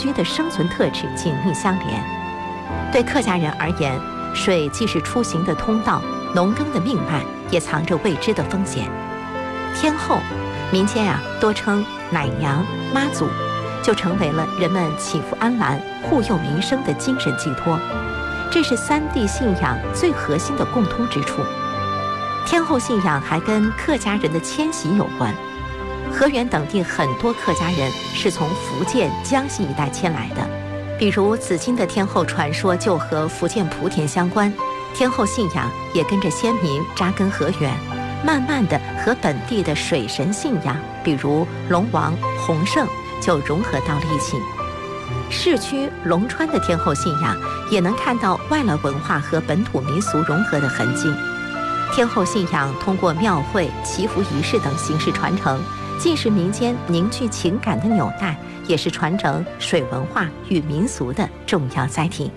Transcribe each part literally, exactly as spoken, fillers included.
居的生存特质紧密相连。对客家人而言，水既是出行的通道，农耕的命脉，也藏着未知的风险。天后，民间啊多称奶娘、妈祖，就成为了人们祈福安澜、护佑民生的精神寄托。这是三地信仰最核心的共通之处。天后信仰还跟客家人的迁徙有关。河源等地很多客家人是从福建、江西一带迁来的，比如紫金的天后传说就和福建莆田相关，天后信仰也跟着先民扎根河源，慢慢的和本地的水神信仰，比如龙王、洪圣，就融合到了一起。市区龙川的天后信仰也能看到外来文化和本土民俗融合的痕迹。天后信仰通过庙会、祈福仪式等形式传承，既是民间凝聚情感的纽带，也是传承水文化与民俗的重要载体。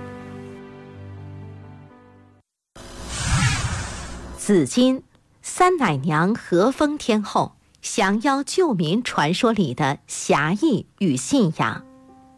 紫金，三奶娘和风天后，降妖救民传说里的侠义与信仰。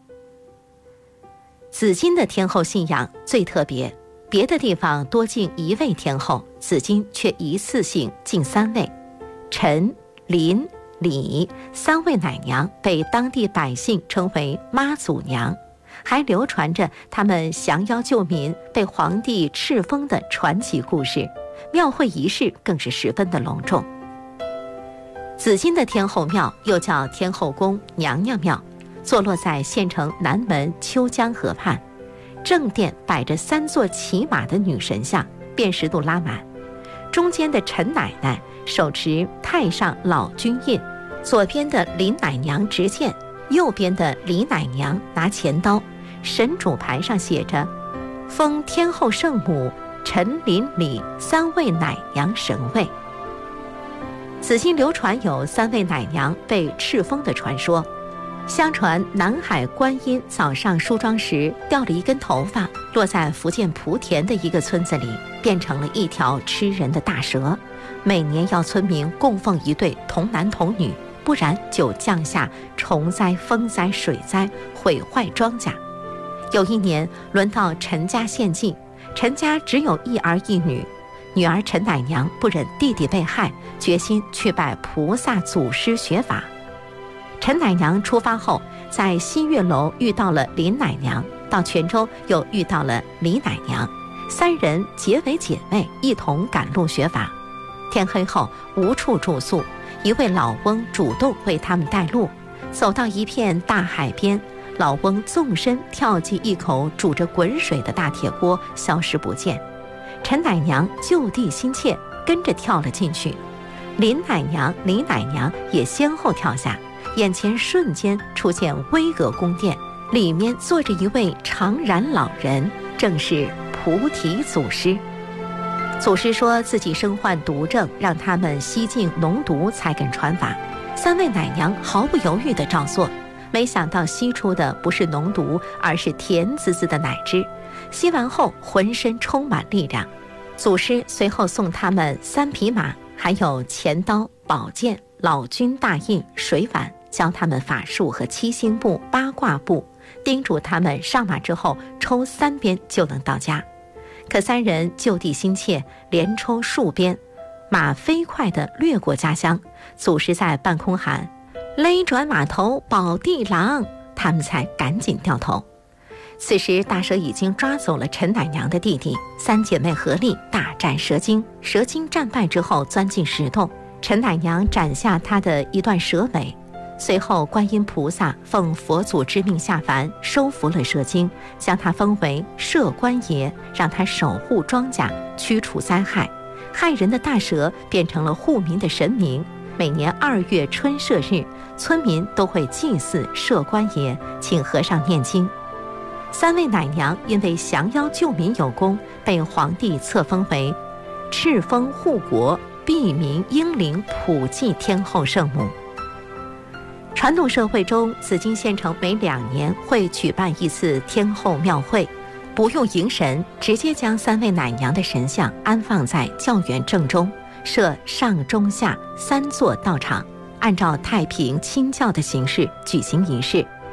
紫金的天后信仰最特别，别的地方多敬一位天后，紫金却一次性敬三位。陈、林、李三位奶娘被当地百姓称为妈祖娘，还流传着他们降妖救民、被皇帝敕封的传奇故事，庙会仪式更是十分的隆重。紫金的天后庙又叫天后宫、娘娘庙，坐落在县城南门秋江河畔，正殿摆着三座骑马的女神像，辨识度拉满。中间的陈奶奶手持太上老君印，左边的林奶娘执剑，右边的李奶娘拿钱刀。神主牌上写着封天后圣母陈、林、李三位奶娘神位。此经流传有三位奶娘被敕封的传说。相传南海观音早上梳妆时掉了一根头发，落在福建莆田的一个村子里，变成了一条吃人的大蛇。每年要村民供奉一对童男童女，不然就降下虫灾、风灾、水灾，毁坏庄稼。有一年轮到陈家献祭，陈家只有一儿一女，女儿陈奶娘不忍弟弟被害，决心去拜菩萨祖师学法。陈奶娘出发后，在新月楼遇到了林奶娘，到泉州又遇到了李奶娘，三人结为姐妹，一同赶路学法。天黑后无处住宿，一位老翁主动为他们带路，走到一片大海边，老翁纵身跳进一口煮着滚水的大铁锅，消失不见。陈奶娘就地心切，跟着跳了进去。林奶娘、李奶娘也先后跳下，眼前瞬间出现巍峨宫殿，里面坐着一位长髯老人，正是菩提祖师。祖师说自己身患毒症，让他们吸尽脓毒才肯传法。三位奶娘毫不犹豫地照做，没想到吸出的不是脓毒，而是甜滋滋的奶汁。吸完后浑身充满力量。祖师随后送他们三匹马，还有钱刀、宝剑、老君大印、水碗，教他们法术和七星步、八卦步，叮嘱他们上马之后抽三鞭就能到家。可三人就地心切，连抽数鞭，马飞快地掠过家乡。祖师在半空喊勒转马头保地郎，他们才赶紧掉头。此时大蛇已经抓走了陈奶娘的弟弟，三姐妹合力大战蛇精。蛇精战败之后钻进石洞，陈奶娘斩下他的一段蛇尾。随后观音菩萨奉佛祖之命下凡，收服了蛇精，将他封为摄关爷，让他守护庄稼，驱除灾害。害人的大蛇变成了护民的神明。每年二月春社日，村民都会祭祀摄关爷，请和尚念经。三位奶娘因为降妖救民有功，被皇帝册封为敕封护国、庇民英灵普济天后圣母。传统社会中，紫金县城每两年会举办一次天后庙会，不用迎神，直接将三位奶娘的神像安放在教园正中，设上中下三座道场，按照太平清教的形式举行仪式。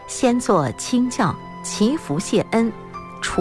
先做清教，祈福谢恩，